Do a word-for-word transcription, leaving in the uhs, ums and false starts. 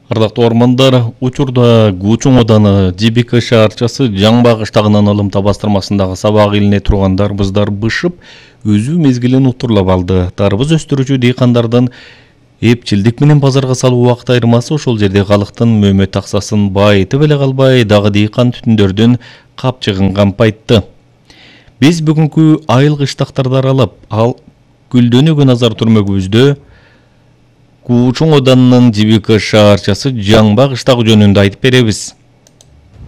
Ардактуу ормандар, учурда Гучуң ауданы Жибика шаарчасы Жаңба кыштагынан алымта бастырмасындагы сабак илине турган дарбыздар бышып, өзү мезгилин утурлап алды. Дарбыз өстүрүүчү дыйкандардын эпчилдик менен базарга салуу убакыт айырмасы ошол жерде калктын мөмөт аксасын байытып эле калбай, дагы дыйкан түтүндөрдүн капчыгын кампайтты. Биз бүгүнкү айыл кыштактарды аралап, ал гүлдөнүүгө назар түрмөгүбүздө Гучуң ауданынын Жибика шаарчасы Жаңба кыштагы жөнүндө айтып беребиз.